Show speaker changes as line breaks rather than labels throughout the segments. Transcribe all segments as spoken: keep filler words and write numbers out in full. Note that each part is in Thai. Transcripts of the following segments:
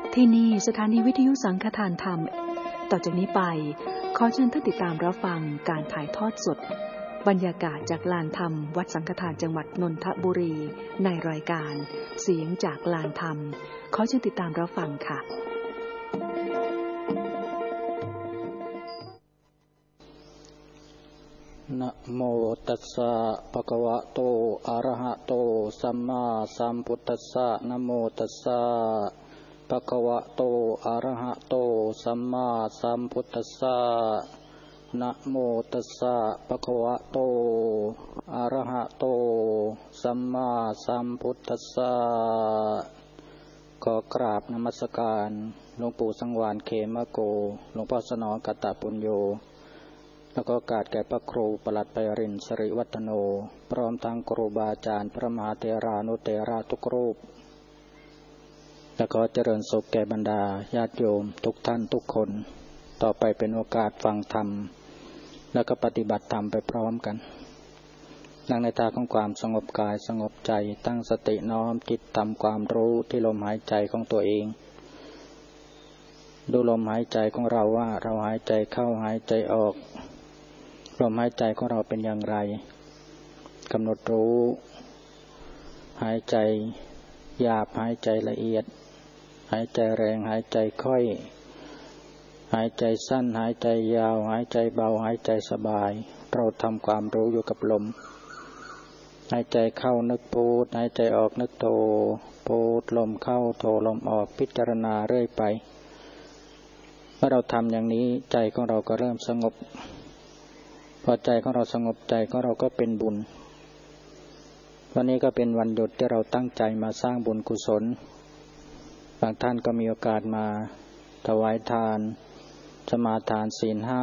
ที่นี่สถานีวิทยุสังฆทานธรรมต่อจากนี้ไปขอเชิญท่านติดตามรับฟังการถ่ายทอดสดบรรยากาศจากลานธรรมวัดสังฆทานจังหวัดนนทบุรีในรายการเสียงจากลานธรรมขอเชิญติดตามรับฟังค่ะ
นะโมตัสสะภะคะวะโตอะระหะโตสัมมาสัมพุทธัสสะนะโมตัสสะภะคะวะโตอะระหะโตสัมมาสัมพุทธัสสะนะโมตัสสะภะคะวะโตอะระหะโตสัมมาสัมพุทธัสสะขอกราบนมัสการหลวงปู่สังวาลเขมโกหลวงพ่อสนองกตปุญโญแล้วก็กราบแก่พระครูปลัดไพรินทร์สิริวัฒโนพร้อมทั้งครูบาอาจารย์พระมหาเถรานุเถระทุกรูปแล้วก็เจริญสุขแก่บรรดาญาติโยมทุกท่านทุกคนต่อไปเป็นโอกาสฟังธรรมแล้วก็ปฏิบัติธรรมไปพร้อมกันนั่งในท่าของความสงบกายสงบใจตั้งสติน้อมจิตทำความรู้ที่ลมหายใจของตัวเองดูลมหายใจของเราว่าเราหายใจเข้าหายใจออกลมหายใจของเราเป็นอย่างไรกำหนดรู้หายใจหยาบหายใจละเอียดหายใจแรงหายใจค่อยหายใจสั้นหายใจยาวหายใจเบาหายใจสบายเราทำความรู้อยู่กับลมหายใจเข้านึกพูดหายใจออกนึกโทพูดลมเข้าโทลมออกพิจารณาเรื่อยไปเมื่อเราทำอย่างนี้ใจของเราก็เริ่มสงบพอใจของเราสงบใจของเราก็เป็นบุญวันนี้ก็เป็นวันหยุดที่เราตั้งใจมาสร้างบุญกุศลบางท่านก็มีโอกาสมาถวายทานสมาทานศีลห้า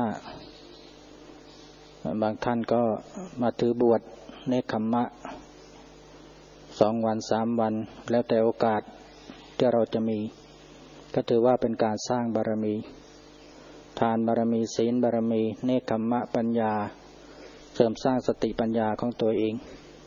บางท่านก็มาถือบวชเนกขัมมะสองวันสามวันแล้วแต่โอกาสที่เราจะมีก็ถือว่าเป็นการสร้างบารมีทานบารมีศีลบารมีเนกขัมมะปัญญาเสริมสร้างสติปัญญาของตัวเอง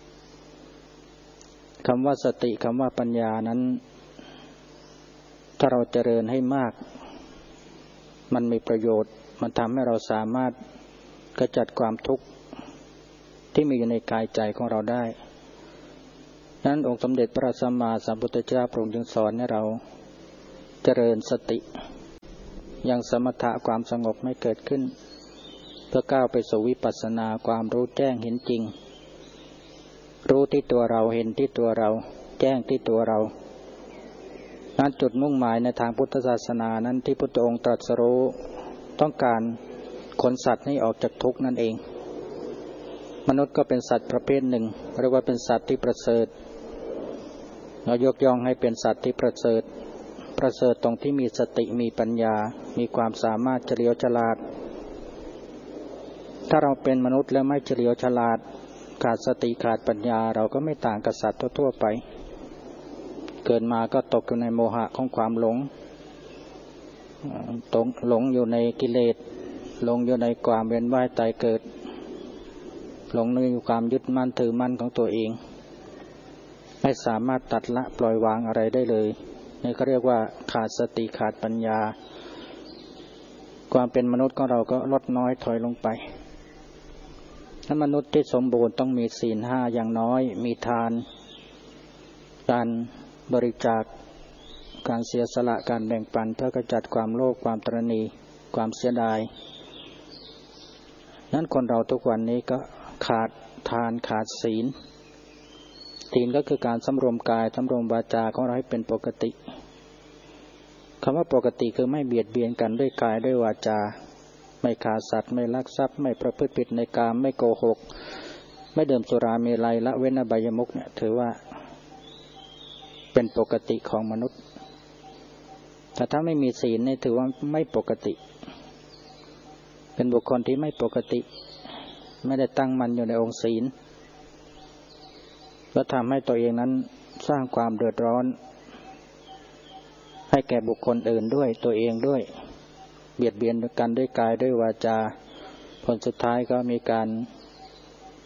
คำว่าสติคำว่าปัญญานั้นถ้าเราเจริญให้มากมันมีประโยชน์มันทำให้เราสามารถกำจัดความทุกข์ที่มีอยู่ในกายใจของเราได้นั้นองค์สมเด็จพระสัมมาสัมพุทธเจ้าพระองค์จึงสอนให้เราเจริญสติยังสมถะความสงบไม่เกิดขึ้นเพื่อก้าวไปสู่วิปัสสนาความรู้แจ้งเห็นจริงรู้ที่ตัวเราเห็นที่ตัวเราแจ้งที่ตัวเรานั้นจุดมุ่งหมายในทางพุทธศาสนานั้นที่พุทธองค์ตรัสรู้ต้องการขนสัตว์ให้ออกจากทุกข์นั่นเองมนุษย์ก็เป็นสัตว์ประเภทหนึ่งเรียกว่าเป็นสัตว์ที่ประเสริฐเรายกย่องให้เป็นสัตว์ที่ประเสริฐประเสริฐตรงที่มีสติมีปัญญามีความสามารถเฉลียวฉลาดถ้าเราเป็นมนุษย์แล้วไม่เฉลียวฉลาดขาดสติขาดปัญญาเราก็ไม่ต่างกับสัตว์ทั่วๆไปเกิดมาก็ตกอยู่ในโมหะของความหลงตกหลงอยู่ในกิเลสหลงอยู่ในความเวียนว่ายตายเกิดหลงในความยึดมั่นถือมั่นของตัวเองไม่สามารถตัดละปล่อยวางอะไรได้เลยนี่เขาเรียกว่าขาดสติขาดปัญญาความเป็นมนุษย์ของเราก็ลดน้อยถอยลงไปถ้ามนุษย์ที่สมบูรณ์ต้องมีศีลห้าอย่างน้อยมีทานการบริจาคการเสียสละการแบ่งปันเพื่อกำจัดความโลภความตระหนี่ความเสียดายนั้นคนเราทุกวันนี้ก็ขาดทานขาดศีลศีลก็คือการสำรวมกายสำรวมวาจาของเราให้เป็นปกติคำว่าปกติคือไม่เบียดเบียนกันด้วยกายด้วยวาจาไม่ฆ่าสัตว์ไม่ลักทรัพย์ไม่ประพฤติผิดในกามไม่โกหกไม่ดื่มสุราเมลัยละเว้นอบายมุขเนี่ยถือว่าเป็นปกติของมนุษย์แต่ถ้าไม่มีศีลนี่ถือว่าไม่ปกติเป็นบุคคลที่ไม่ปกติไม่ได้ตั้งมั่นอยู่ในองค์ศีลแล้วทำให้ตัวเองนั้นสร้างความเดือดร้อนให้แก่บุคคลอื่นด้วยตัวเองด้วยเบียดเบียนกันด้วยกายด้วยวาจาผลสุดท้ายก็มีการ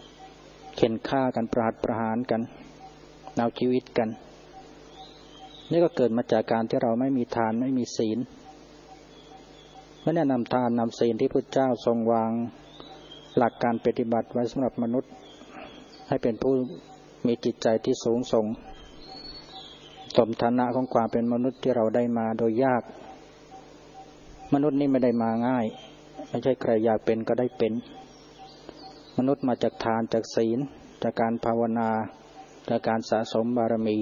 เข็นฆ่ากันประหัตประหารกันเอาชีวิตกันนี่ก็เกิดมาจากการที่เราไม่มีทานไม่มีศีลไม่แนะนำทานนำศีลที่พระเจ้าทรงวางหลักการปฏิบัติไว้สำหรับมนุษย์ให้เป็นผู้มีจิตใจที่สูงส่งสมฐานะของความเป็นมนุษย์ที่เราได้มาโดยยากมนุษย์นี่ไม่ได้มาง่ายไม่ใช่ใครอยากเป็นก็ได้เป็นมนุษย์มาจากทานจากศีลจากการภาวนาจากการสะสมบารมี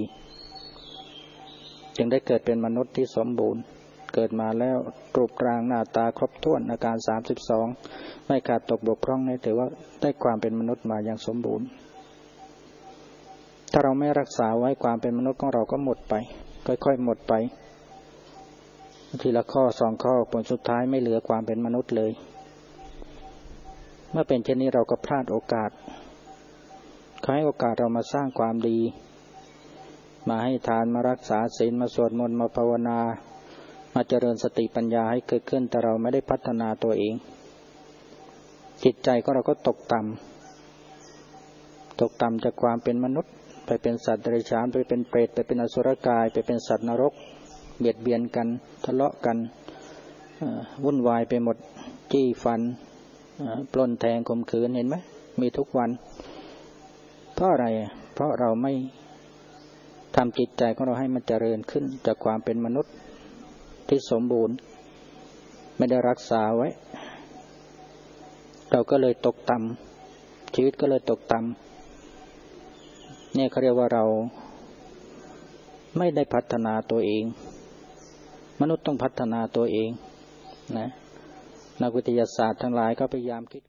จึงได้เกิดเป็นมนุษย์ที่สมบูรณ์เกิดมาแล้วรูปร่างหน้าตาครบถ้วนอาการสามสิบสองไม่ขาดตกบกพร่องนี่ถือว่าได้ความเป็นมนุษย์มาอย่างสมบูรณ์ถ้าเราไม่รักษาไว้ความเป็นมนุษย์ของเราก็หมดไปค่อยๆหมดไปทีละข้อสองข้อผลสุดท้ายไม่เหลือความเป็นมนุษย์เลยเมื่อเป็นเช่นนี้เราก็พลาดโอกาสขอให้โอกาสเรามาสร้างความดีมาให้ทานมารักษาศีลมาสวดมนต์มาภาวนามาเจริญสติปัญญาให้เกิดขึ้นแต่เราไม่ได้พัฒนาตัวเองจิตใจของเราก็ตกต่ำตกต่ำจากความเป็นมนุษย์ไปเป็นสัตว์เดรัจฉานไปเป็นเปรตไปเป็นอสุรกายไปเป็นสัตว์นรกเบียดเบียนกันทะเลาะกันวุ่นวายไปหมดจี้ฟันปล้นแทงข่มขืนเห็นไหมมีทุกวันเพราะอะไรเพราะเราไม่ทำจิตใจของเราให้มันเจริญขึ้นจากความเป็นมนุษย์ที่สมบูรณ์ไม่ได้รักษาไว้เราก็เลยตกต่ำชีวิตก็เลยตกต่ำนี่เขาเรียกว่าเราไม่ได้พัฒนาตัวเองมนุษย์ต้องพัฒนาตัวเองนะนักวิทยาศาสตร์ทั้งหลายก็พยายามคิด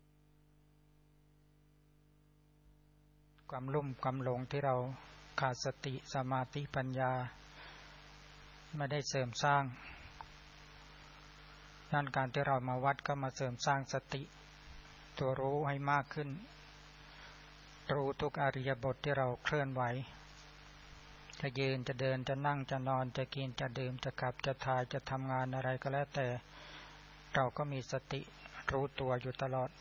ความลุ่มความหลงที่เราขาดสติสมาธิปัญญาไม่ได้เสริมสร้างนั่นการที่เรามาวัดก็มาเสริมสร้างสติตัวรู้ให้มากขึ้นรู้ทุกอริยบทที่เราเคลื่อนไหวจะยืนจะเดินจะนั่งจะนอนจะกินจะดื่มจะขับจะถ่ายจะทำงานอะไรก็แล้วแต่เราก็มีสติรู้ตัวอยู่ตลอด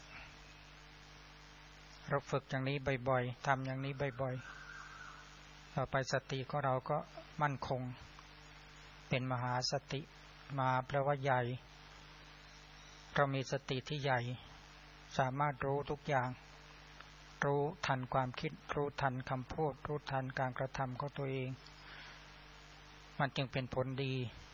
เราฝึกอย่างนี้บ่อยๆทำอย่างนี้บ่อยๆต่อไปสติของเราก็มั่นคงเป็นมหาสติมาแปลว่าใหญ่เรามีสติที่ใหญ่สามารถรู้ทุกอย่างรู้ทันความคิดรู้ทันคำพูดรู้ทันการกระทำของตัวเองมันจึงเป็นผลดี